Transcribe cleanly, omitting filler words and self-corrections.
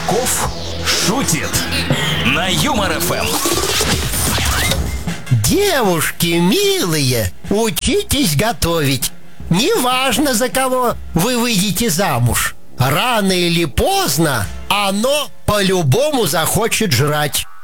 Казаков шутит на Юмор ФМ. Девушки милые, учитесь готовить. Неважно, за кого вы выйдете замуж. Рано или поздно оно по-любому захочет жрать.